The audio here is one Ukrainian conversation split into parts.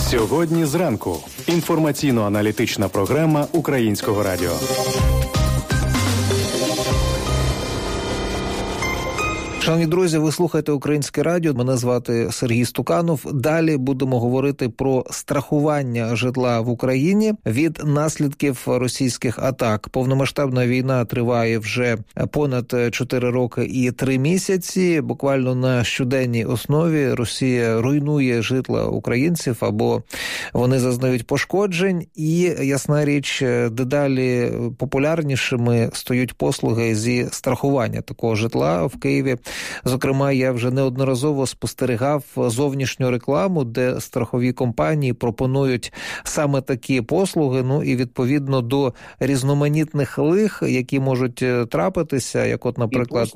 Сьогодні зранку. Інформаційно-аналітична програма Українського радіо. Шановні друзі, ви слухаєте Українське радіо. Мене звати Сергій Стуканов. Далі будемо говорити про страхування житла в Україні від наслідків російських атак. Повномасштабна війна триває вже понад 4 роки і 3 місяці. Буквально на щоденній основі Росія руйнує житла українців або вони зазнають пошкоджень. І, ясна річ, дедалі популярнішими стають послуги зі страхування такого житла в Києві. Зокрема, я вже неодноразово спостерігав зовнішню рекламу, де страхові компанії пропонують саме такі послуги, ну і відповідно до різноманітних лих, які можуть трапитися, як от, наприклад,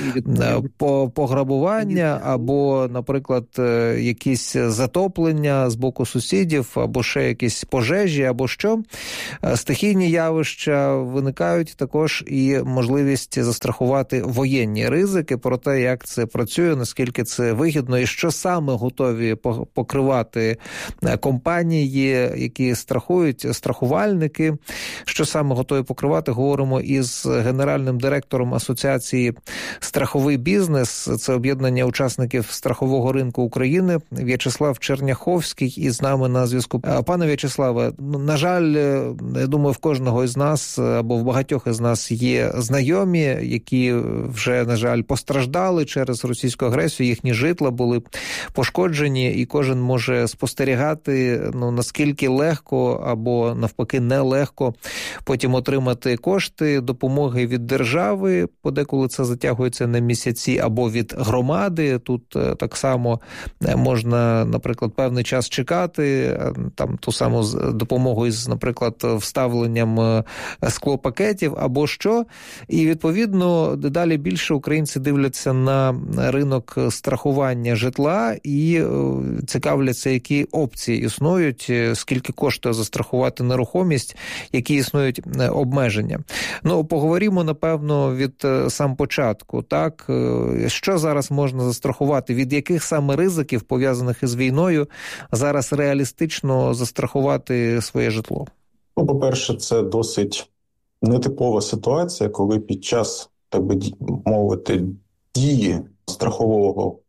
пограбування або, наприклад, якісь затоплення з боку сусідів, або ще якісь пожежі, або що. Стихійні явища виникають, також і можливість застрахувати воєнні ризики. Про те, як це працює, наскільки це вигідно і що саме готові покривати компанії, які страхують, страхувальники, що саме готові покривати, говоримо із генеральним директором Асоціації «Страховий бізнес», це об'єднання учасників страхового ринку України, В'ячеслав Черняховський із нами на зв'язку. Пане В'ячеславе, на жаль, я думаю, в кожного із нас або в багатьох із нас є знайомі, які вже, на жаль, постраждали через російську агресію, їхні житла були пошкоджені, і кожен може спостерігати, наскільки легко або навпаки нелегко потім отримати кошти, допомоги від держави, подеколи це затягується на місяці, або від громади. Тут так само можна, наприклад, певний час чекати, там ту саму допомогу із, наприклад, вставленням склопакетів або що. І, відповідно, дедалі більше українці дивляться на ринок страхування житла і цікавляться, які опції існують, скільки коштує застрахувати нерухомість, які існують обмеження. Поговоримо, напевно, від сам початку. Так, що зараз можна застрахувати? Від яких саме ризиків, пов'язаних із війною, зараз реалістично застрахувати своє житло? По-перше, це досить нетипова ситуація, коли під час, так би мовити, дії страхового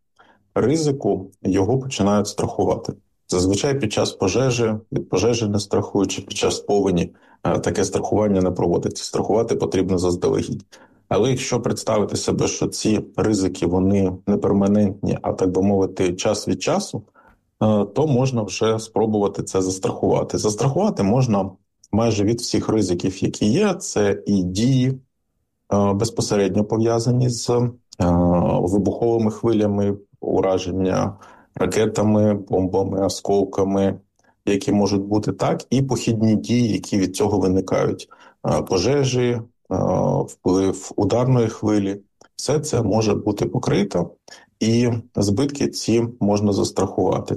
ризику його починають страхувати. Зазвичай під час пожежі, від пожежі не страхують, чи під час повені таке страхування не проводиться. Страхувати потрібно заздалегідь. Але якщо представити себе, що ці ризики, вони не перманентні, а, так би мовити, час від часу, то можна вже спробувати це застрахувати. Застрахувати можна майже від всіх ризиків, які є. Це і дії, безпосередньо пов'язані з вибуховими хвилями, ураження ракетами, бомбами, осколками, які можуть бути, так, і похідні дії, які від цього виникають. Пожежі, вплив ударної хвилі. Все це може бути покрито, і збитки ці можна застрахувати.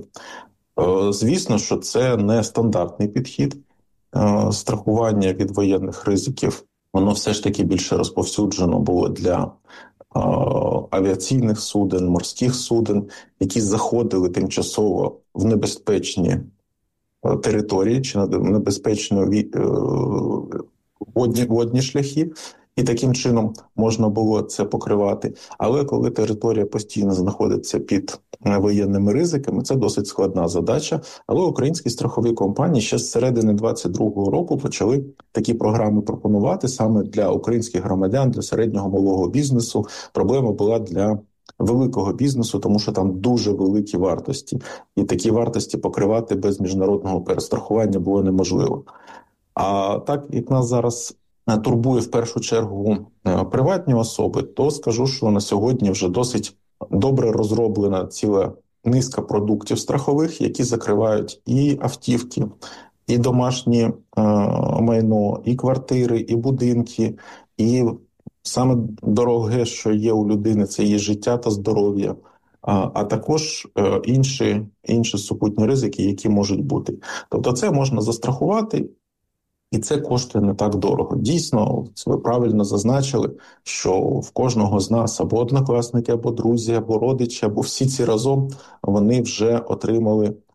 Звісно, що це не стандартний підхід. Страхування від воєнних ризиків, воно все ж таки більше розповсюджено було для авіаційних суден, морських суден, які заходили тимчасово в небезпечні території чи на небезпечні водні шляхи, і таким чином можна було це покривати. Але коли територія постійно знаходиться під воєнними ризиками, це досить складна задача. Але українські страхові компанії ще з середини 2022 року почали такі програми пропонувати саме для українських громадян, для середнього малого бізнесу. Проблема була для великого бізнесу, тому що там дуже великі вартості. І такі вартості покривати без міжнародного перестрахування було неможливо. А так, як нас зараз турбує в першу чергу приватні особи, то скажу, що на сьогодні вже досить добре розроблена ціла низка продуктів страхових, які закривають і автівки, і домашнє майно, і квартири, і будинки, і саме дороге, що є у людини, це її життя та здоров'я, а також інші супутні ризики, які можуть бути. Тобто це можна застрахувати, і це коштує не так дорого. Дійсно, ви правильно зазначили, що в кожного з нас або однокласники, або друзі, або родичі, або всі ці разом, вони вже отримали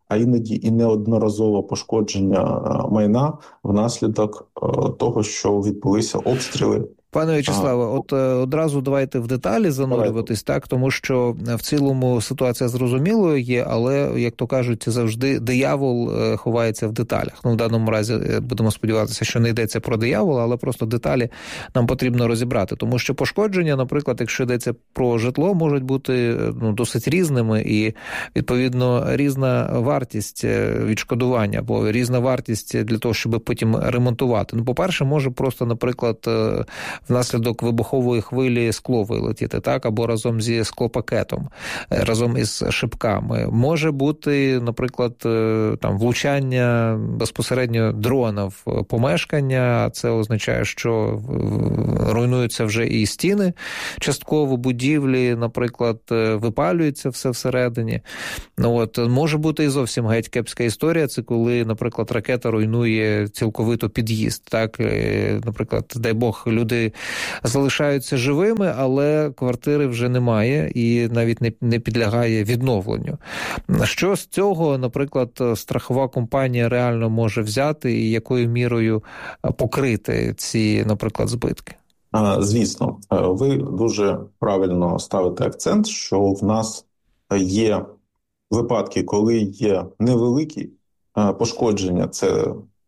а іноді і неодноразове пошкодження майна внаслідок того, що відбулися обстріли. Пане В'ячеславе, от одразу давайте в деталі занурюватись, так, тому що в цілому ситуація зрозумілою є, але, як то кажуть, завжди диявол ховається в деталях. Ну, в даному разі будемо сподіватися, що не йдеться про диявола, але просто деталі нам потрібно розібрати, тому що пошкодження, наприклад, якщо йдеться про житло, можуть бути досить різними і, відповідно, різна вартість відшкодування, або різна вартість для того, щоб потім ремонтувати. Ну, по-перше, може просто, наприклад, внаслідок вибухової хвилі скло вилетіти, так, або разом зі склопакетом, разом із шибками. Може бути, наприклад, там влучання безпосередньо дрона в помешкання, це означає, що руйнуються вже і стіни частково, будівлі, наприклад, випалюється все всередині. Ну, от, може бути і зовсім геть кепська історія, це коли, наприклад, ракета руйнує цілковито під'їзд, так, наприклад, дай Бог, люди залишаються живими, але квартири вже немає і навіть не підлягає відновленню. Що з цього, наприклад, страхова компанія реально може взяти і якою мірою покрити ці, наприклад, збитки? Звісно, ви дуже правильно ставите акцент, що в нас є випадки, коли є невеликі пошкодження, це,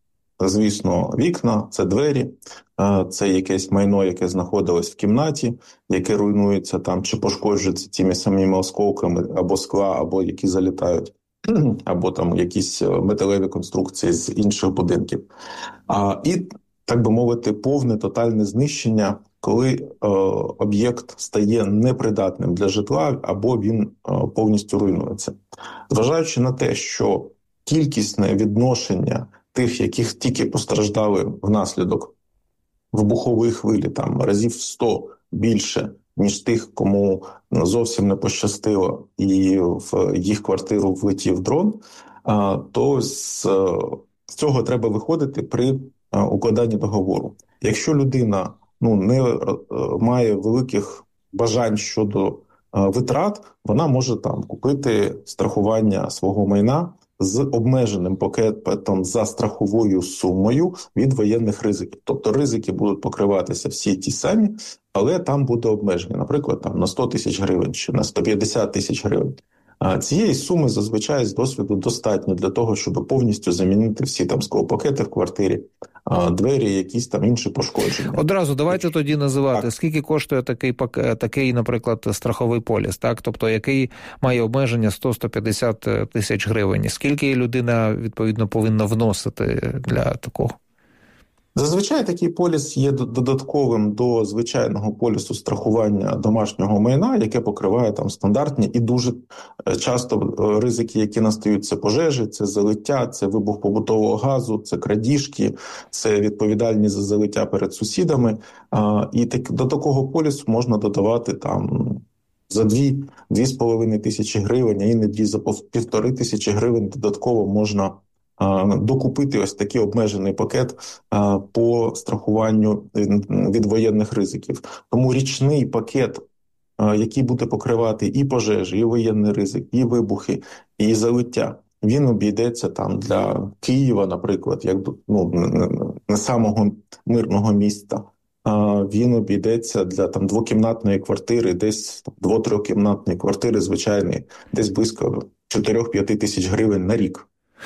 звісно, вікна, це двері, це якесь майно, яке знаходилось в кімнаті, яке руйнується там, чи пошкоджується тими самими осколками або скла, або які залітають, або там якісь металеві конструкції з інших будинків. І, так би мовити, повне тотальне знищення, коли об'єкт стає непридатним для житла, або він повністю руйнується. Зважаючи на те, що кількісне відношення тих, яких тільки постраждали внаслідок вибухової хвилі, там разів 100 більше, ніж тих, кому зовсім не пощастило і в їх квартиру влетів дрон, то з цього треба виходити при укладанні договору. Якщо людина не має великих бажань щодо витрат, вона може там купити страхування свого майна з обмеженим пакетом за страховою сумою від воєнних ризиків. Тобто ризики будуть покриватися всі ті самі, але там буде обмеження, наприклад, там на 100 тисяч гривень чи на 150 тисяч гривень. Цієї суми зазвичай з досвіду достатньо для того, щоб повністю замінити всі там склопакети в квартирі, двері, якісь там інші пошкодження. Одразу давайте тоді називати, так. Скільки коштує такий, наприклад, страховий поліс, так? Тобто, який має обмеження 100-150 тисяч гривень. Скільки людина, відповідно, повинна вносити для такого? Зазвичай такий поліс є додатковим до звичайного полісу страхування домашнього майна, яке покриває там стандартні і дуже часто ризики, які настають, це пожежі, це залиття, це вибух побутового газу, це крадіжки, це відповідальність за залиття перед сусідами. І до такого полісу можна додавати там за 2-2,5 тисячі гривень, а іноді за 1,5 тисячі гривень додатково можна докупити ось такий обмежений пакет по страхуванню від воєнних ризиків. Тому річний пакет, який буде покривати і пожежі, і воєнний ризик, і вибухи, і залиття, він обійдеться там для Києва, наприклад, як не самого мирного міста. Він обійдеться для там двокімнатної квартири, десь 2-3-кімнатної квартири звичайної, десь близько 4-5 тисяч гривень на рік.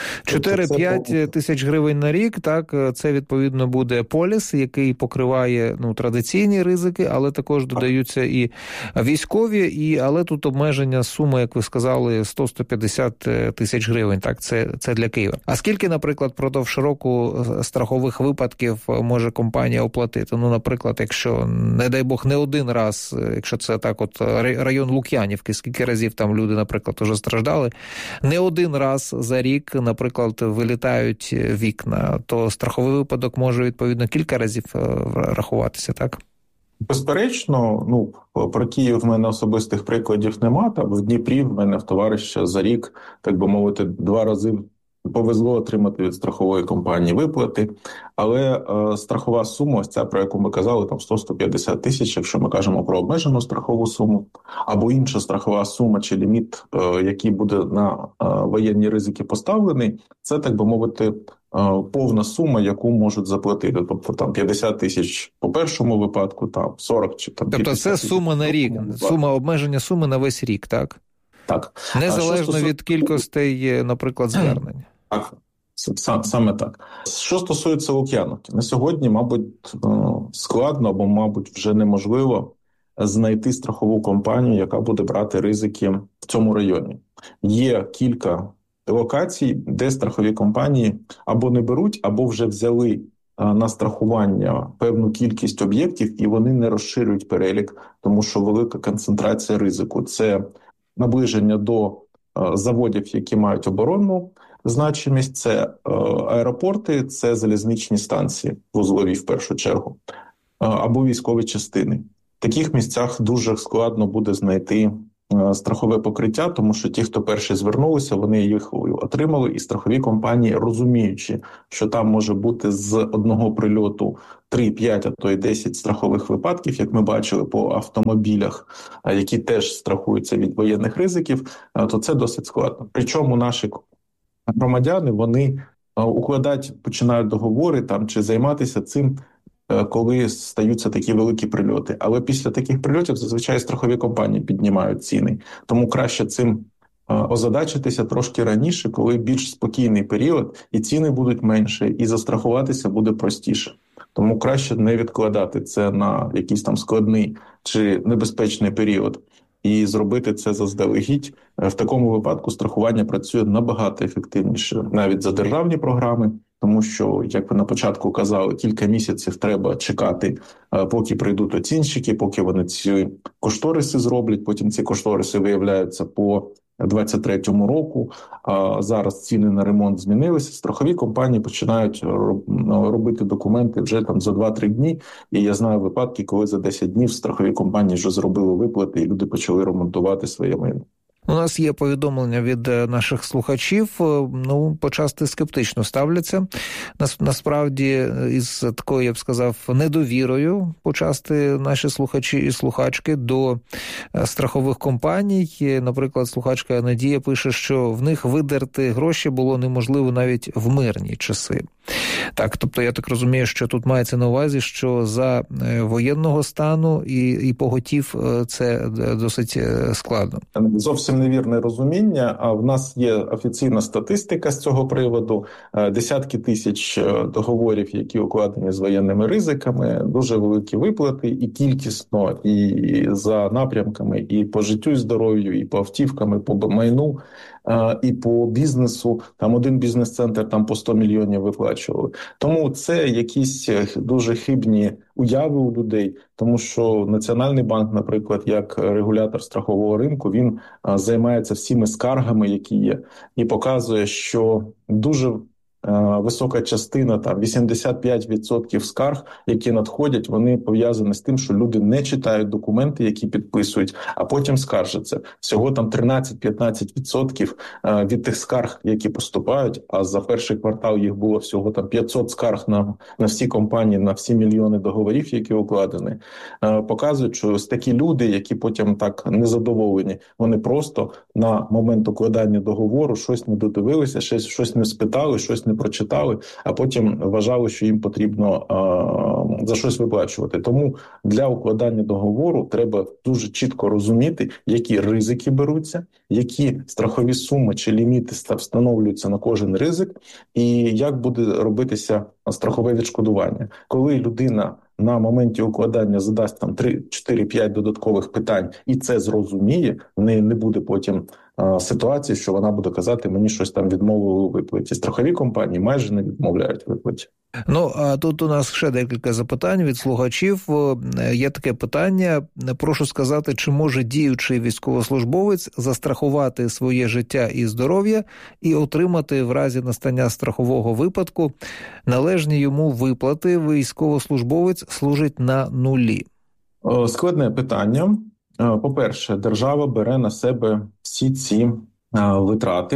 4-5 тисяч гривень на рік, так, це відповідно буде поліс, який покриває традиційні ризики, але також додаються і військові, але тут обмеження суми, як ви сказали, 100-150 тисяч гривень, так, це для Києва. А скільки, наприклад, продовж року страхових випадків може компанія оплатити? Наприклад, якщо, не дай Бог, не один раз, якщо це так от район Лук'янівки, скільки разів там люди, наприклад, уже страждали, не один раз за рік, наприклад, вилітають вікна, то страховий випадок може, відповідно, кілька разів рахуватися, так? Безперечно, про Київ в мене особистих прикладів нема. Там в Дніпрі в мене в товариша за рік, так би мовити, 2 рази повезло отримати від страхової компанії виплати, але страхова сума, ця, про яку ми казали, там 100-150 тисяч, якщо ми кажемо про обмежену страхову суму, або інша страхова сума чи ліміт, який буде на воєнні ризики поставлений, це, так би мовити, повна сума, яку можуть заплатити. Тобто там 50 тисяч по першому випадку, там 40 чи там 50 тисяч. Тобто це сума на рік, сума обмеження суми на весь рік, так? Так. Незалежно від кількостей, наприклад, звернень. Так, саме так. Що стосується Лук'яновки, на сьогодні, мабуть, складно або, мабуть, вже неможливо знайти страхову компанію, яка буде брати ризики в цьому районі. Є кілька локацій, де страхові компанії або не беруть, або вже взяли на страхування певну кількість об'єктів, і вони не розширюють перелік, тому що велика концентрація ризику. Це наближення до заводів, які мають оборонну значимість, це аеропорти, це залізничні станції, вузлові в першу чергу, або військові частини. В таких місцях дуже складно буде знайти страхове покриття, тому що ті, хто перші звернулися, вони їх отримали, і страхові компанії, розуміючи, що там може бути з одного прильоту 3, 5, а то й 10 страхових випадків, як ми бачили по автомобілях, які теж страхуються від воєнних ризиків, то це досить складно. Причому наші громадяни, вони укладати починають договори там чи займатися цим, коли стаються такі великі прильоти. Але після таких прильотів зазвичай страхові компанії піднімають ціни. Тому краще цим озадачитися трошки раніше, коли більш спокійний період, і ціни будуть менше, і застрахуватися буде простіше. Тому краще не відкладати це на якийсь там складний чи небезпечний період і зробити це заздалегідь. В такому випадку страхування працює набагато ефективніше навіть за державні програми, тому що, як ви на початку казали, кілька місяців треба чекати, поки прийдуть оцінщики, поки вони ці кошториси зроблять, потім ці кошториси виявляються по 23-му року, а зараз ціни на ремонт змінилися, страхові компанії починають робити документи вже там за 2-3 дні, і я знаю випадки, коли за 10 днів страхові компанії вже зробили виплати, і люди почали ремонтувати своє майно. У нас є повідомлення від наших слухачів, почасти скептично ставляться. Насправді, із такою, я б сказав, недовірою почасти наші слухачі і слухачки до страхових компаній. Наприклад, слухачка Надія пише, що в них видерти гроші було неможливо навіть в мирні часи. Так, тобто я так розумію, що тут мається на увазі, що за воєнного стану і поготів це досить складно. Зовсім невірне розуміння. А в нас є офіційна статистика з цього приводу. Десятки тисяч договорів, які укладені з воєнними ризиками, дуже великі виплати і кількісно, і за напрямками, і по життю і здоров'ю, і по автівкам, і по майну, і по бізнесу. Там один бізнес-центр там по 100 мільйонів виплачували. Тому це якісь дуже хибні уяви у людей, тому що Національний банк, наприклад, як регулятор страхового ринку, він займається всіми скаргами, які є, і показує, що дуже висока частина, там 85% скарг, які надходять, вони пов'язані з тим, що люди не читають документи, які підписують, а потім скаржаться. Всього там 13-15% від тих скарг, які поступають, а за перший квартал їх було всього там 500 скарг на всі компанії, на всі мільйони договорів, які укладені, показують, що ось такі люди, які потім так незадоволені, вони просто на момент укладання договору щось не додивилися, щось не спитали, щось не прочитали, а потім вважали, що їм потрібно за щось виплачувати. Тому для укладання договору треба дуже чітко розуміти, які ризики беруться, які страхові суми чи ліміти встановлюються на кожен ризик, і як буде робитися страхове відшкодування. Коли людина на моменті укладання задасть там 3, 4, 5 додаткових питань і це зрозуміє, в неї не буде потім ситуації, що вона буде казати, мені щось там відмовили у виплаті. Страхові компанії майже не відмовляють виплаті. Ну, а тут у нас ще декілька запитань від слухачів. Є таке питання. Прошу сказати, чи може діючий військовослужбовець застрахувати своє життя і здоров'я і отримати в разі настання страхового випадку належні йому виплати? Військовослужбовець служить на нулі. Складне питання. По-перше, держава бере на себе всі ці витрати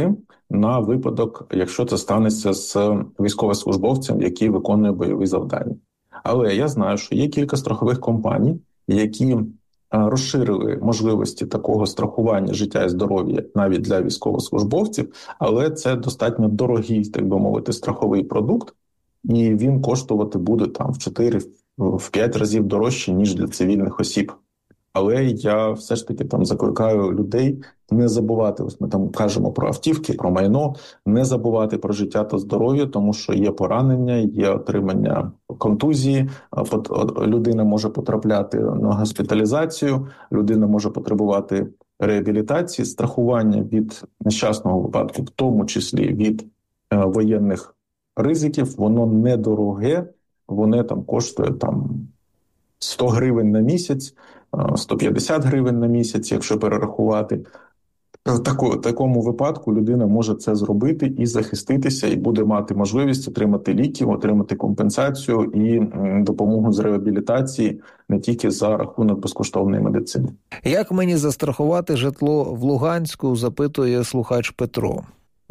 на випадок, якщо це станеться з військовослужбовцем, який виконує бойові завдання. Але я знаю, що є кілька страхових компаній, які розширили можливості такого страхування життя і здоров'я навіть для військовослужбовців, але це достатньо дорогий, так би мовити, страховий продукт, і він коштувати буде там в 4-5 разів дорожче, ніж для цивільних осіб. Але я все ж таки там закликаю людей не забувати, ось ми там кажемо про автівки, про майно, не забувати про життя та здоров'я, тому що є поранення, є отримання контузії, людина може потрапляти на госпіталізацію, людина може потребувати реабілітації, страхування від нещасного випадку, в тому числі від воєнних ризиків, воно недороге, воно там коштує там 100 гривень на місяць, 150 гривень на місяць, якщо перерахувати. В такому випадку людина може це зробити і захиститися, і буде мати можливість отримати ліки, отримати компенсацію і допомогу з реабілітації не тільки за рахунок безкоштовної медицини. Як мені застрахувати житло в Луганську, запитує слухач Петро.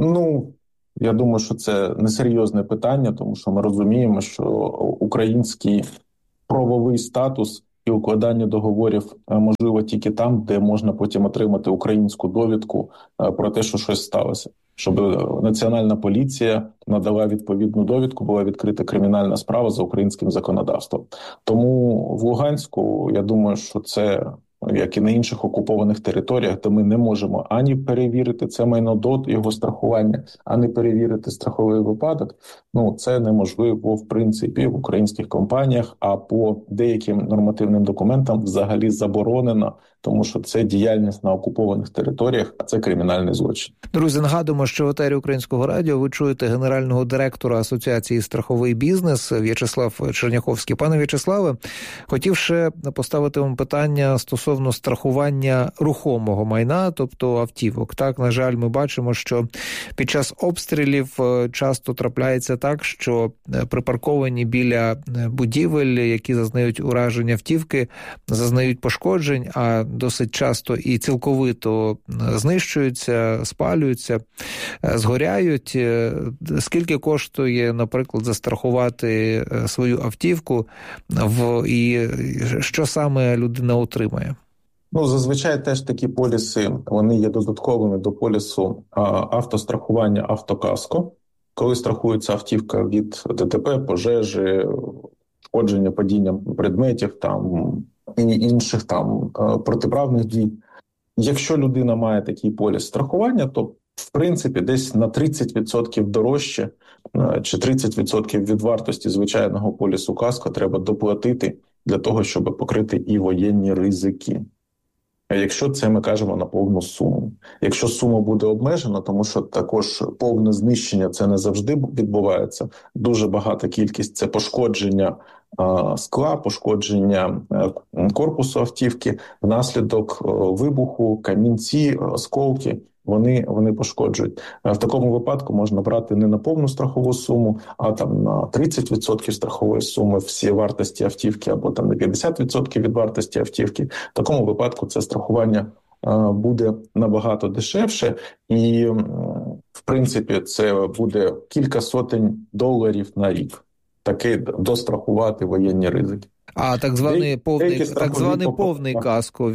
Я думаю, що це несерйозне питання, тому що ми розуміємо, що український правовий статус і укладання договорів можливо тільки там, де можна потім отримати українську довідку про те, що щось сталося. Щоб Національна поліція надала відповідну довідку, була відкрита кримінальна справа за українським законодавством. Тому в Луганську, я думаю, що це, як і на інших окупованих територіях, де ми не можемо ані перевірити це майно до його страхування, ані перевірити страховий випадок. Це неможливо, в принципі, в українських компаніях, а по деяким нормативним документам взагалі заборонено, тому що це діяльність на окупованих територіях, а це кримінальний злочин. Друзі, нагадуємо, що в етері Українського радіо ви чуєте генерального директора Асоціації «Страховий бізнес» В'ячеслав Черняховський. Пане В'ячеславе, хотів ще поставити вам питання стосовно страхування рухомого майна, тобто автівок. Так, на жаль, ми бачимо, що під час обстрілів часто трапляється так, що припарковані біля будівель, які зазнають ураження автівки, зазнають пошкоджень, а досить часто і цілковито знищуються, спалюються, згоряють. Скільки коштує, наприклад, застрахувати свою автівку і що саме людина отримає? Зазвичай теж такі поліси, вони є додатковими до полісу автострахування «Автокаско», коли страхується автівка від ДТП, пожежі, шкодження падінням предметів і інших протиправних дій. Якщо людина має такий поліс страхування, то в принципі десь на 30% дорожче чи 30% від вартості звичайного полісу «Каско» треба доплатити для того, щоб покрити і воєнні ризики. Якщо це ми кажемо на повну суму. Якщо сума буде обмежена, тому що також повне знищення це не завжди відбувається. Дуже багата кількість – це пошкодження скла, пошкодження корпусу автівки, внаслідок вибуху, камінці, осколки. Вони пошкоджують. В такому випадку можна брати не на повну страхову суму, а на 30% страхової суми всі вартості автівки, або на 50% від вартості автівки. В такому випадку це страхування буде набагато дешевше і, в принципі, це буде кілька сотень доларів на рік. Таки дострахувати воєнні ризики. А так званий повний каско,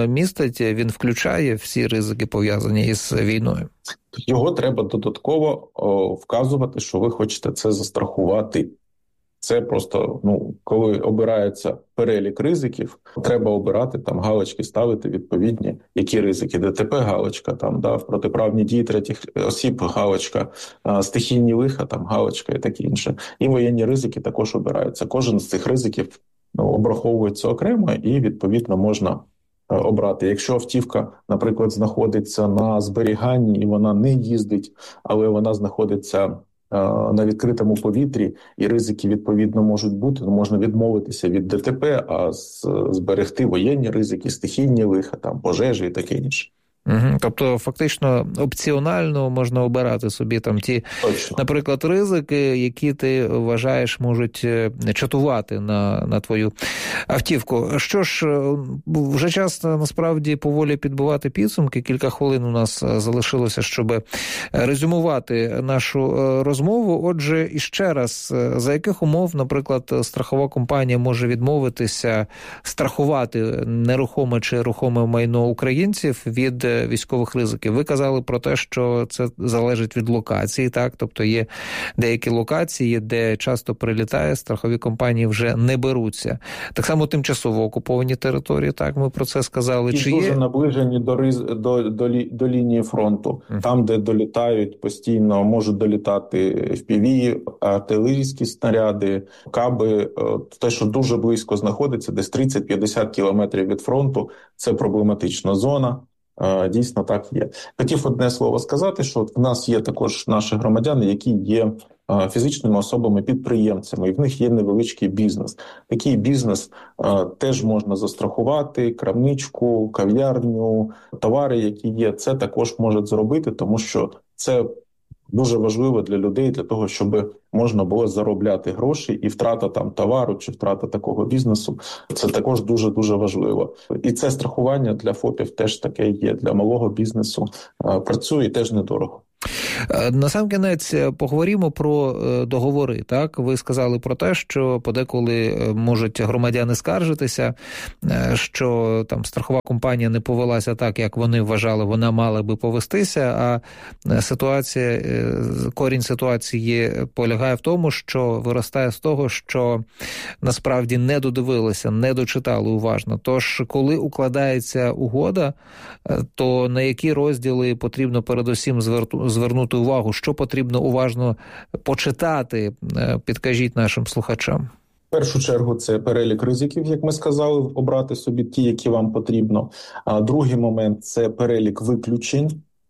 він включає всі ризики, пов'язані із війною? Його треба додатково вказувати, що ви хочете це застрахувати. Це просто, коли обирається перелік ризиків, треба обирати, галочки ставити відповідні, які ризики. ДТП галочка, в протиправні дії третіх осіб галочка, стихійні лиха, галочка і таке інше. І воєнні ризики також обираються. Кожен з цих ризиків обраховується окремо і, відповідно, можна обрати. Якщо автівка, наприклад, знаходиться на зберіганні і вона не їздить, але вона знаходиться на відкритому повітрі і ризики, відповідно, можуть бути, то можна відмовитися від ДТП, а зберегти воєнні ризики, стихійні лиха, пожежі і таке інше. Тобто, фактично, опціонально можна обирати собі там ті, наприклад, ризики, які ти вважаєш можуть чатувати на твою автівку. Що ж, вже час, насправді, поволі підбивати підсумки. Кілька хвилин у нас залишилося, щоб резюмувати нашу розмову. Отже, іще раз, за яких умов, наприклад, страхова компанія може відмовитися страхувати нерухоме чи рухоме майно українців від військових ризиків? Ви казали про те, що це залежить від локації, так? Тобто є деякі локації, де часто прилітає, страхові компанії вже не беруться. Так само тимчасово окуповані території, так, ми про це сказали. І дуже наближені до лінії фронту. Там, де долітають постійно, можуть долітати FPV, артилерійські снаряди, каби. Те, що дуже близько знаходиться, десь 30-50 кілометрів від фронту, це проблематична зона. Дійсно, так є. Хотів одне слово сказати, що в нас є також наші громадяни, які є фізичними особами-підприємцями, і в них є невеличкий бізнес. Такий бізнес теж можна застрахувати, крамничку, кав'ярню, товари, які є, це також можуть зробити, тому що це дуже важливо для людей, для того, щоб можна було заробляти гроші, і втрата там товару чи втрата такого бізнесу – це також дуже-дуже важливо. І це страхування для ФОПів теж таке є, для малого бізнесу. Працює і теж недорого. Насамкінець поговоримо про договори. Так, ви сказали про те, що подеколи можуть громадяни скаржитися, що там страхова компанія не повелася так, як вони вважали, вона мала би повестися, а корінь ситуації полягає в тому, що виростає з того, що насправді не додивилися, не дочитали уважно. Тож, коли укладається угода, то на які розділи потрібно передусім звернути увагу, що потрібно уважно почитати, підкажіть нашим слухачам. В першу чергу це перелік ризиків, як ми сказали, обрати собі ті, які вам потрібно. А другий момент – це перелік виключень,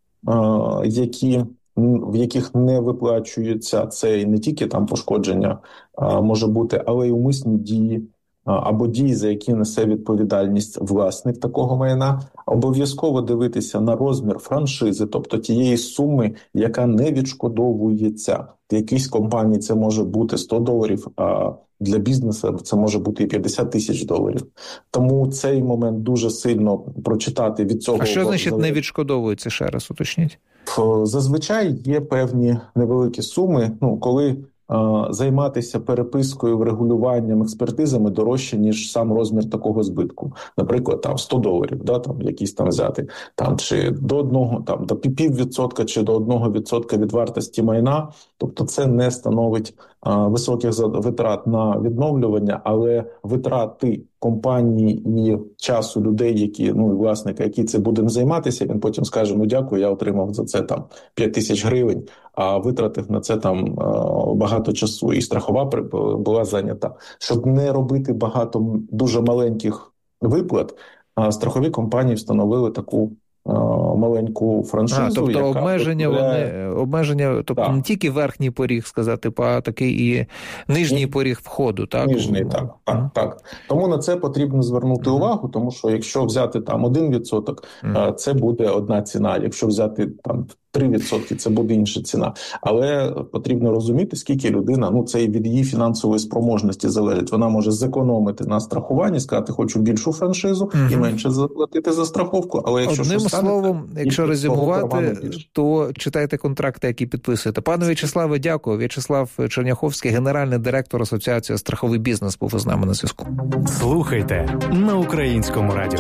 в яких не виплачується, це і не тільки там пошкодження може бути, але й умисні дії, або дії, за які несе відповідальність власник такого майна. Обов'язково дивитися на розмір франшизи, тобто тієї суми, яка не відшкодовується. В якійсь компанії це може бути $100, а для бізнесу це може бути і $50,000. Тому цей момент дуже сильно прочитати від цього. А що значить не відшкодовується, ще раз уточніть? Зазвичай є певні невеликі суми, коли займатися перепискою, врегулюванням, експертизами дорожче, ніж сам розмір такого збитку. Наприклад, там $100, там якісь там взяти, там чи до 0,5% чи до 1% від вартості майна. Тобто це не становить високих витрат на відновлювання, але витрати компанії і часу людей, які, власника, які це будемо займатися, він потім скаже, дякую, я отримав за це там 5,000 гривень, а витратив на це там багато часу, і страхова була зайнята. Щоб не робити багато дуже маленьких виплат, страхові компанії встановили таку маленьку франшизу. Тобто обмеження, тобто не тільки верхній поріг, сказати, а такий і нижній поріг входу, так? Нижній, так. Тому на це потрібно звернути увагу, тому що якщо взяти там 1%, це буде одна ціна, якщо взяти там 3%, це буде інша ціна. Але потрібно розуміти, скільки людина, це і від її фінансової спроможності залежить. Вона може зекономити на страхуванні, сказати, хочу більшу франшизу і менше заплатити за страховку. Але якщо одним словом, якщо резюмувати, то читайте контракти, які підписуєте. Пане В'ячеславе, дякую. В'ячеслав Черняховський, генеральний директор Асоціації «Страховий бізнес», був із нами на зв'язку. Слухайте на Українському радіо.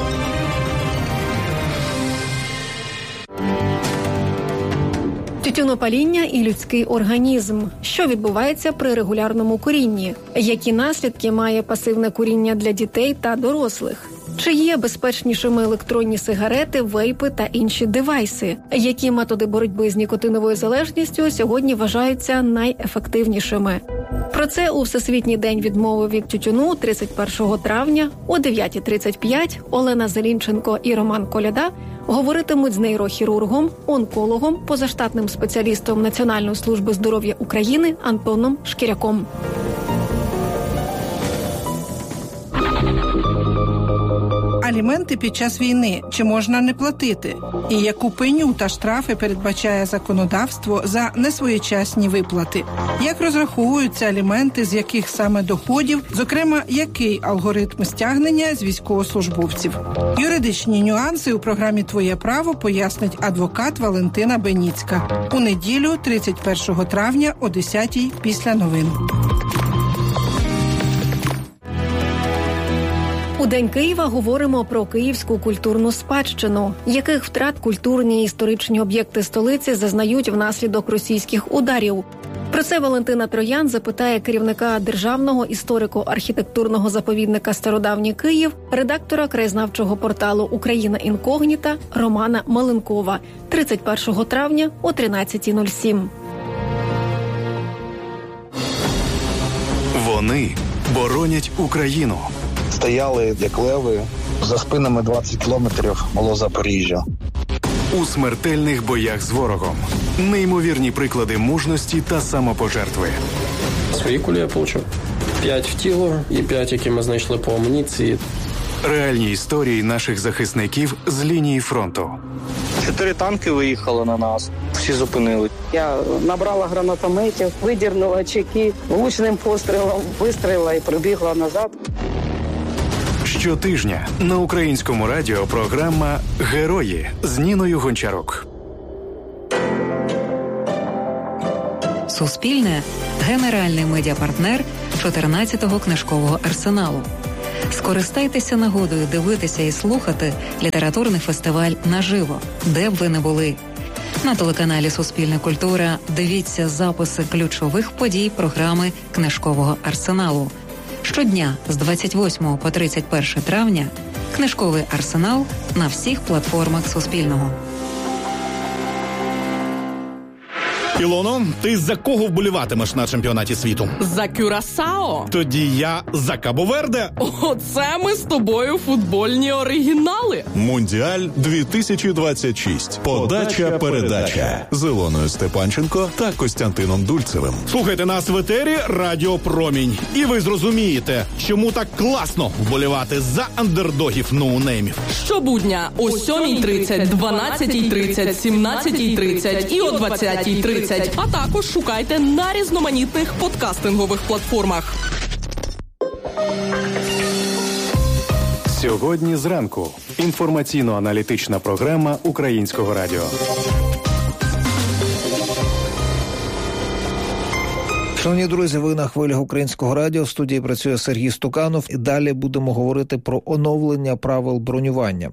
Тютюнопаління і людський організм. Що відбувається при регулярному курінні? Які наслідки має пасивне куріння для дітей та дорослих? Чи є безпечнішими електронні сигарети, вейпи та інші девайси? Які методи боротьби з нікотиновою залежністю сьогодні вважаються найефективнішими? Про це у Всесвітній день відмови від тютюну 31 травня о 9:35 Олена Зелінченко і Роман Коляда говоритимуть з нейрохірургом, онкологом, позаштатним спеціалістом Національної служби здоров'я України Антоном Шкіряком. аліменти під час війни, чи можна не платити? І яку пеню та штрафи передбачає законодавство за несвоєчасні виплати? Як розраховуються аліменти, з яких саме доходів, зокрема, який алгоритм стягнення з військовослужбовців? Юридичні нюанси у програмі «Твоє право» пояснить адвокат Валентина Беніцька. У неділю, 31 травня о 10-й після новин. У День Києва говоримо про київську культурну спадщину. Яких втрат культурні і історичні об'єкти столиці зазнають внаслідок російських ударів? Про це Валентина Троян запитає керівника Державного історико-архітектурного заповідника «Стародавній Київ», редактора краєзнавчого порталу «Україна інкогніта» Романа Маленкова 31 травня о 13:07. Вони боронять Україну. Стояли, як леви, за спинами 20 кілометрів було Запоріжжя. У смертельних боях з ворогом. Неймовірні приклади мужності та самопожертви. Свої кулі я получив. 5 в тіло і 5, які ми знайшли по амуніції. Реальні історії наших захисників з лінії фронту. 4 танки виїхали на нас, всі зупинили. Я набрала гранатометів, видірнула чеки, влучним пострілом вистрілила і прибігла назад. Щотижня на Українському радіо програма «Герої» з Ніною Гончарук. Суспільне – генеральний медіапартнер 14-го книжкового арсеналу. Скористайтеся нагодою дивитися і слухати літературний фестиваль наживо, де б ви не були. На телеканалі «Суспільна культура» дивіться записи ключових подій програми книжкового арсеналу. Щодня з 28 по 31 травня книжковий арсенал на всіх платформах Суспільного. Ілоно, ти за кого вболіватимеш на чемпіонаті світу? За Кюрасао. Тоді я за Кабо-Верде. Оце ми з тобою футбольні оригінали. Мундіаль 2026. Подача-передача. З Ілоною Степанченко та Костянтином Дульцевим. Слухайте нас в етері Радіо Промінь. І ви зрозумієте, чому так класно вболівати за андердогів ноунеймів. Щобудня о 7:30, 12:30, 17:30 і о 20:30. А також шукайте на різноманітних подкастингових платформах. Сьогодні зранку. Інформаційно-аналітична програма Українського радіо. Шановні друзі, ви на хвилях Українського радіо. В студії працює Сергій Стуканов. І далі будемо говорити про оновлення правил бронювання.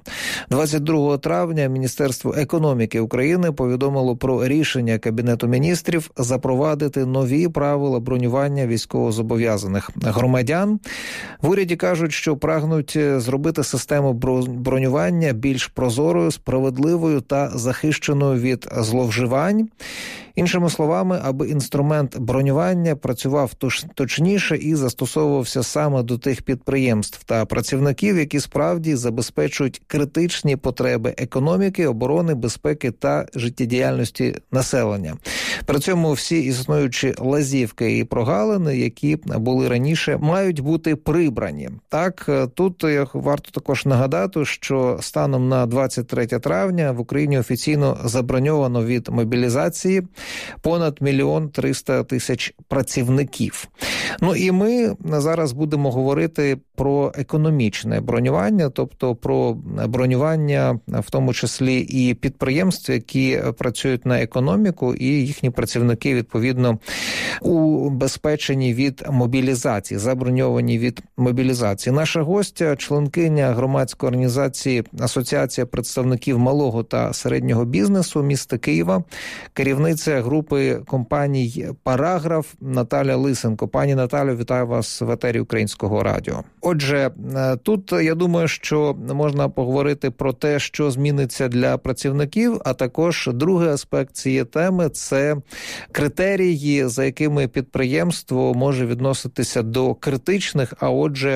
22 травня Міністерство економіки України повідомило про рішення Кабінету міністрів запровадити нові правила бронювання військовозобов'язаних громадян. В уряді кажуть, що прагнуть зробити систему бронювання більш прозорою, справедливою та захищеною від зловживань. Іншими словами, аби інструмент бронювання працював точніше і застосовувався саме до тих підприємств та працівників, які справді забезпечують критичні потреби економіки, оборони, безпеки та життєдіяльності населення. При цьому всі існуючі лазівки і прогалини, які були раніше, мають бути прибрані. Так, тут варто також нагадати, що станом на 23 травня в Україні офіційно заброньовано від мобілізації понад 1 300 000 працівників. Ну і ми зараз будемо говорити про економічне бронювання, тобто про бронювання в тому числі і підприємств, які працюють на економіку, і їхні працівники, відповідно, убезпечені від мобілізації, заброньовані від мобілізації. Наша гостя, членкиня громадської організації Асоціація представників малого та середнього бізнесу міста Києва, керівниця групи компаній «Параграф» Наталя Лисенко. Пані Наталю, вітаю вас в етері Українського радіо. Отже, тут, я думаю, що можна поговорити про те, що зміниться для працівників, а також другий аспект цієї теми – це критерії, за якими підприємство може відноситися до критичних, а отже,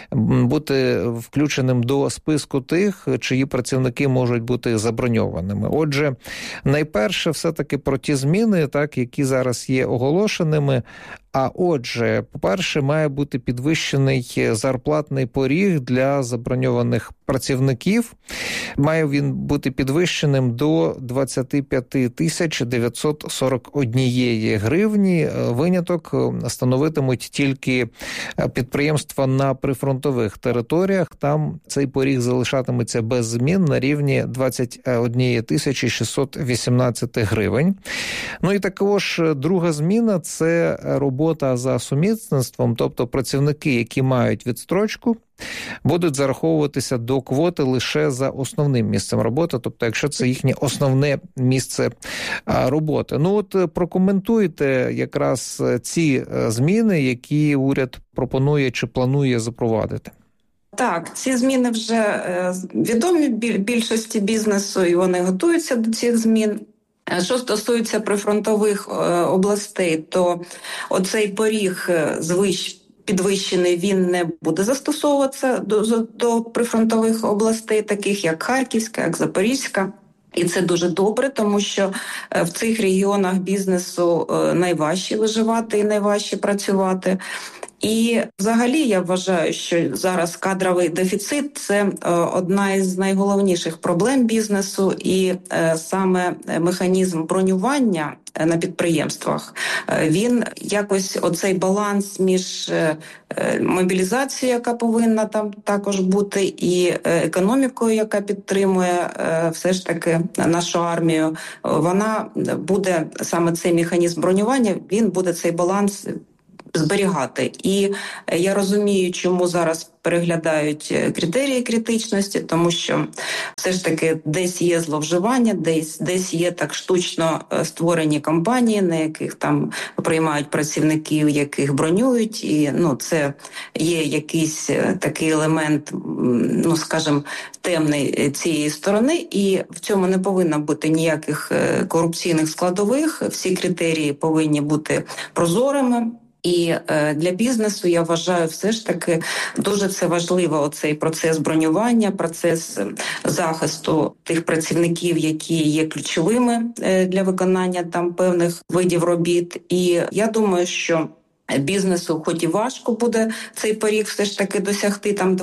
бути включеним до списку тих, чиї працівники можуть бути заброньованими. Отже, найперше все-таки про ті зміни, так, які зараз є оголошеними. А отже, по-перше, має бути підвищений зарплатний поріг для заброньованих працівників. Має він бути підвищеним до 25 941 гривні. Виняток становитимуть тільки підприємства на прифронтових територіях. Там цей поріг залишатиметься без змін на рівні 21 618 гривень. Ну і також друга зміна – це робота за сумісництвом, тобто працівники, які мають відстрочку, будуть зараховуватися до квоти лише за основним місцем роботи, тобто якщо це їхнє основне місце роботи. Ну от прокоментуйте якраз ці зміни, які уряд пропонує чи планує запровадити. Так, ці зміни вже відомі більшості бізнесу, і вони готуються до цих змін. Що стосується прифронтових областей, то оцей поріг підвищений, він не буде застосовуватися до прифронтових областей, таких як Харківська, як Запорізька. І це дуже добре, тому що в цих регіонах бізнесу найважче виживати і найважче працювати. І взагалі я вважаю, що зараз кадровий дефіцит – це одна із найголовніших проблем бізнесу, і саме механізм бронювання на підприємствах, він якось оцей баланс між мобілізацією, яка повинна там також бути, і економікою, яка підтримує все ж таки нашу армію, вона буде, саме цей механізм бронювання, він буде цей баланс зберігати. І я розумію, чому зараз переглядають критерії критичності, тому що все ж таки десь є зловживання, десь є так штучно створені компанії, на яких там приймають працівників, яких бронюють, і це є якийсь такий елемент, скажімо, темний цієї сторони, і в цьому не повинно бути ніяких корупційних складових, всі критерії повинні бути прозорими. І для бізнесу, я вважаю, все ж таки дуже це важливо, оцей процес бронювання, процес захисту тих працівників, які є ключовими для виконання там певних видів робіт. І я думаю, що бізнесу хоч і важко буде цей поріг все ж таки досягти там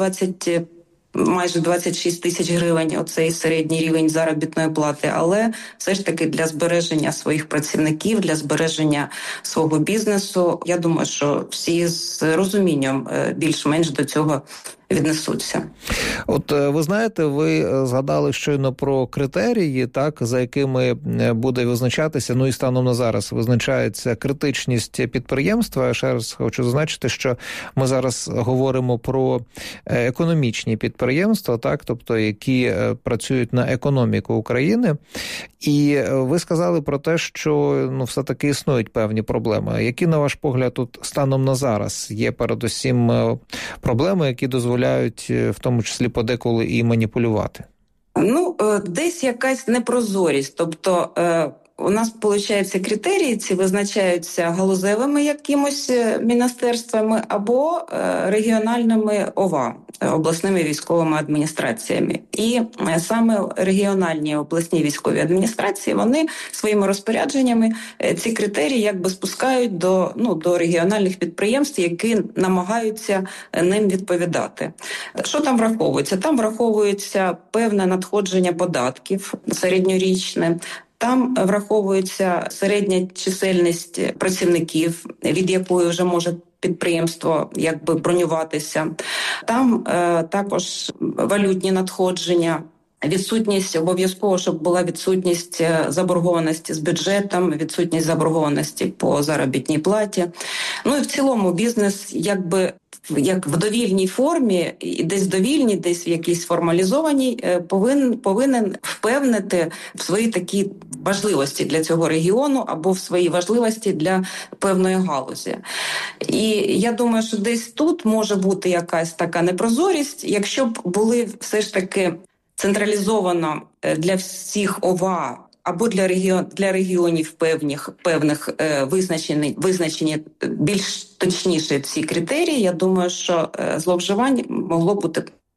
майже 26 тисяч гривень, оцей середній рівень заробітної плати, але все ж таки для збереження своїх працівників, для збереження свого бізнесу, я думаю, що всі з розумінням більш-менш до цього віднесуться. От ви знаєте, ви згадали щойно про критерії, так, за якими буде визначатися, і станом на зараз визначається критичність підприємства. Я ще раз хочу зазначити, що ми зараз говоримо про економічні підприємства, так, тобто які працюють на економіку України. І ви сказали про те, що все-таки існують певні проблеми. Які, на ваш погляд, тут станом на зараз є передусім проблеми, які дозволяють в тому числі подеколи і маніпулювати? Десь якась непрозорість. Тобто у нас, виходить, критерії ці визначаються галузевими якимось міністерствами або регіональними ОВА, обласними військовими адміністраціями. І саме регіональні обласні військові адміністрації, вони своїми розпорядженнями ці критерії якби спускають до регіональних підприємств, які намагаються ним відповідати. Що там враховується? Там враховується певне надходження податків середньорічне, там враховується середня чисельність працівників, від якої вже може підприємство якби бронюватися. Там також валютні надходження, відсутність обов'язково, щоб була відсутність заборгованості з бюджетом, відсутність заборгованості по заробітній платі. І в цілому бізнес як в довільній формі, і десь довільній, десь в якійсь формалізованій, повинен впевнити в своїй такій важливості для цього регіону або в своїй важливості для певної галузі. І я думаю, що десь тут може бути якась така непрозорість, якщо б були все ж таки централізовано для всіх ОВА або для регіонів певних визначені більш точніше ці критерії, я думаю, що зловживань могло бути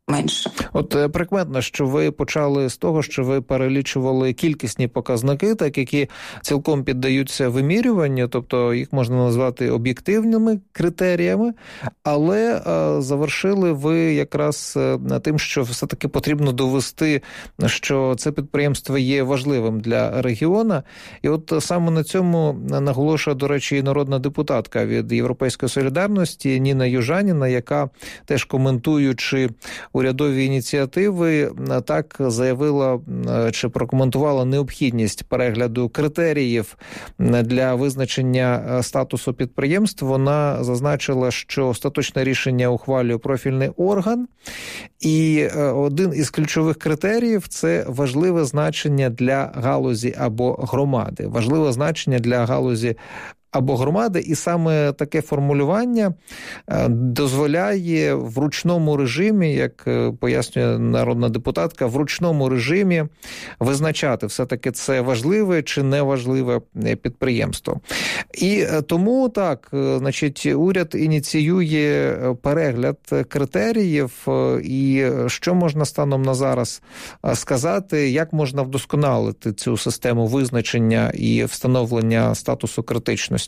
менше. От прикметно, що ви почали з того, що ви перелічували кількісні показники, так які цілком піддаються вимірюванню, тобто їх можна назвати об'єктивними критеріями, але завершили ви якраз тим, що все-таки потрібно довести, що це підприємство є важливим для регіону. І от саме на цьому наголошує, до речі, і народна депутатка від Європейської солідарності Ніна Южаніна, яка теж коментуючи урядові ініціативи, так заявила чи прокоментувала необхідність перегляду критеріїв для визначення статусу підприємств. Вона зазначила, що остаточне рішення ухвалює профільний орган, і один із ключових критеріїв – це важливе значення для галузі або громади. Важливе значення для галузі або громади, і саме таке формулювання дозволяє в ручному режимі, як пояснює народна депутатка, в ручному режимі визначати, все-таки це важливе чи неважливе підприємство. І тому так, значить, уряд ініціює перегляд критеріїв, і що можна станом на зараз сказати, як можна вдосконалити цю систему визначення і встановлення статусу критичності?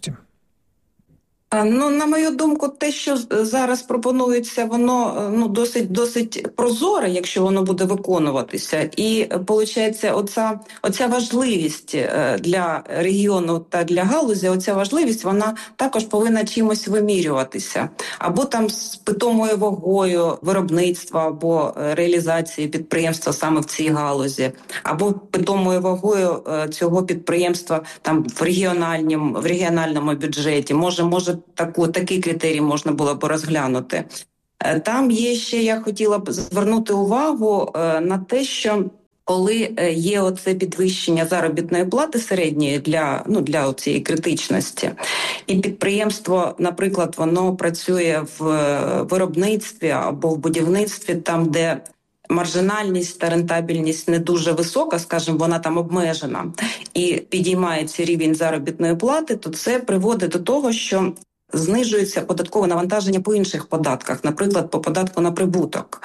Ну, на мою думку, те, що зараз пропонується, воно досить прозоре, якщо воно буде виконуватися. І, виходить, оця важливість для регіону та для галузі, оця важливість, вона також повинна чимось вимірюватися. Або там з питомою вагою виробництва або реалізації підприємства саме в цій галузі, або питомою вагою цього підприємства там в регіональному бюджеті. Може такий критерій можна було б розглянути. Там є ще, я хотіла б звернути увагу на те, що коли є оце підвищення заробітної плати середньої для цієї критичності, і підприємство, наприклад, воно працює в виробництві або в будівництві, там, де маржинальність та рентабельність не дуже висока, скажімо, вона там обмежена, і підіймається рівень заробітної плати, то це приводить до того, що знижується податкове навантаження по інших податках, наприклад, по податку на прибуток.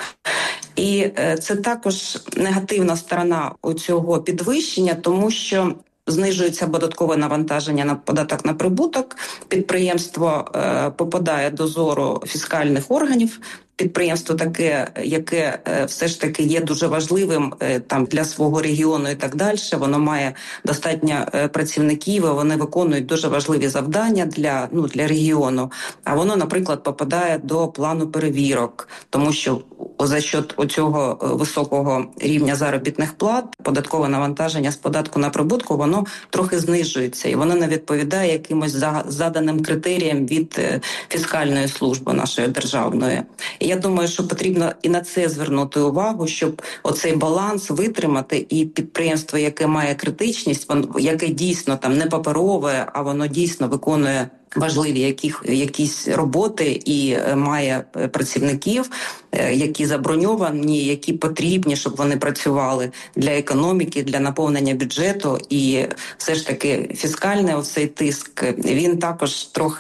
І це також негативна сторона цього підвищення, тому що знижується податкове навантаження на податок на прибуток, підприємство попадає до зору фіскальних органів, підприємство таке, яке все ж таки є дуже важливим там для свого регіону і так далі, воно має достатньо працівників, і вони виконують дуже важливі завдання для регіону. А воно, наприклад, попадає до плану перевірок, тому що за счет оцього високого рівня заробітних плат податкове навантаження з податку на прибутку, воно трохи знижується, і воно не відповідає якимось заданим критеріям від фіскальної служби нашої державної. І я думаю, що потрібно і на це звернути увагу, щоб оцей баланс витримати, і підприємство, яке має критичність, яке дійсно там не паперове, а воно дійсно виконує важливі якісь роботи і має працівників, які заброньовані, які потрібні, щоб вони працювали для економіки, для наповнення бюджету. І все ж таки фіскальний оцей тиск, він також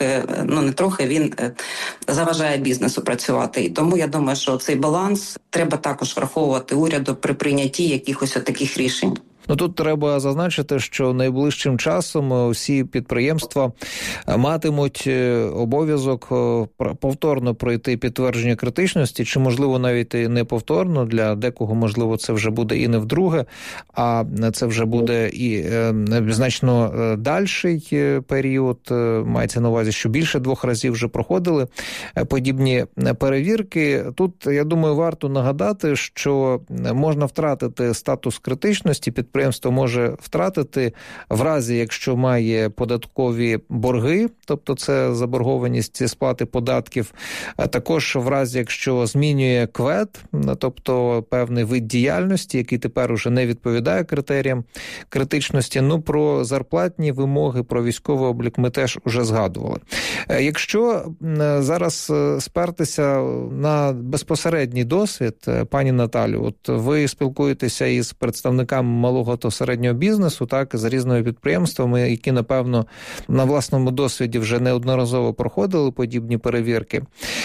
він заважає бізнесу працювати. І тому я думаю, що цей баланс треба також враховувати уряду при прийнятті якихось таких рішень. Тут треба зазначити, що найближчим часом всі підприємства матимуть обов'язок повторно пройти підтвердження критичності, чи, можливо, навіть і не повторно, для декого, можливо, це вже буде і не вдруге, а це вже буде і значно дальший період, мається на увазі, що більше 2 разів вже проходили подібні перевірки. Тут, я думаю, варто нагадати, що можна втратити статус критичності, підприємство може втратити в разі, якщо має податкові борги, тобто це заборгованість сплати податків, а також в разі, якщо змінює КВЕД, тобто певний вид діяльності, який тепер уже не відповідає критеріям критичності. Про зарплатні вимоги, про військовий облік ми теж уже згадували. Якщо зараз спертися на безпосередній досвід, пані Наталю, от ви спілкуєтеся із представниками малого малого та середнього бізнесу, так, з різними підприємствами, які, напевно, на власному досвіді вже неодноразово проходили подібні перевірки.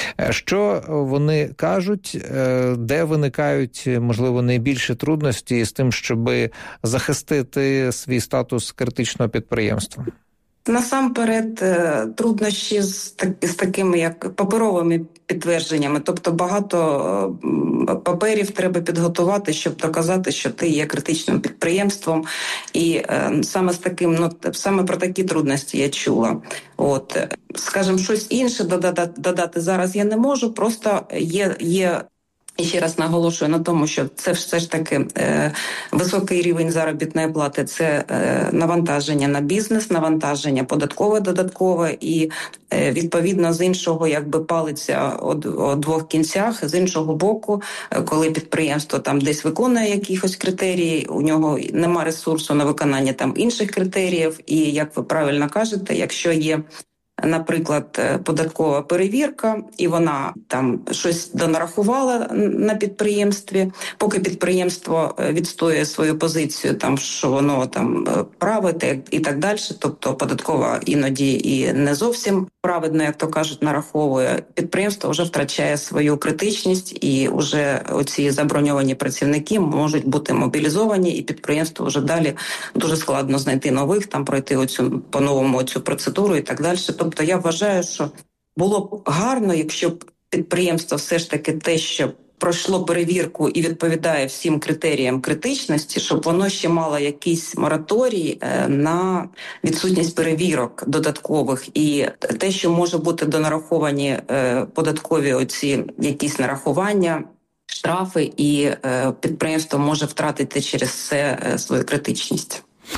Що вони кажуть, де виникають, можливо, найбільші трудності з тим, щоб захистити свій статус критичного підприємства? Насамперед, труднощі з такими, як паперовими підтвердженнями. Тобто багато паперів треба підготувати, щоб доказати, що ти є критичним підприємством. І саме з таким, саме про такі трудності я чула. Скажімо, щось інше додати зараз я не можу, просто є. І ще раз наголошую на тому, що це все ж таки високий рівень заробітної плати, це навантаження на бізнес, навантаження податкове додаткове і відповідно з іншого палиться у двох кінцях, з іншого боку, коли підприємство там десь виконує якихось критерії, у нього нема ресурсу на виконання там інших критеріїв, і як ви правильно кажете, якщо є, наприклад, податкова перевірка, і вона там щось донарахувала на підприємстві, поки підприємство відстоює свою позицію, там що воно там праве і так далі, тобто податкова іноді і не зовсім праведно, як то кажуть, нараховує, підприємство вже втрачає свою критичність, і вже оці заброньовані працівники можуть бути мобілізовані, і підприємство вже далі дуже складно знайти нових, там пройти по-новому цю процедуру і так далі. Тобто я вважаю, що було б гарно, якщо б підприємство все ж таки те, що пройшло перевірку і відповідає всім критеріям критичності, щоб воно ще мало якийсь мораторій на відсутність перевірок додаткових. І те, що може бути донараховані податкові оці якісь нарахування, штрафи, і підприємство може втратити через це свою критичність.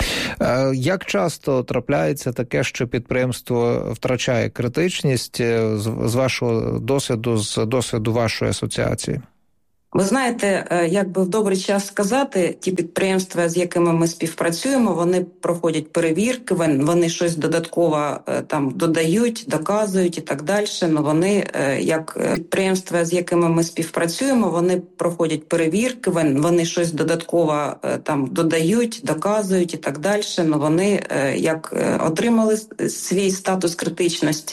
Як часто трапляється таке, що підприємство втрачає критичність з вашого досвіду, з досвіду вашої асоціації? Ви знаєте, як би в добрий час сказати, ті підприємства, з якими ми співпрацюємо, вони проходять перевірки, вони щось додатково там додають, доказують і так далі. Но вони, як підприємства, з якими ми співпрацюємо, вони проходять перевірки, вони щось додатково там додають, доказують і так далі. Но вони, як отримали свій статус критичності,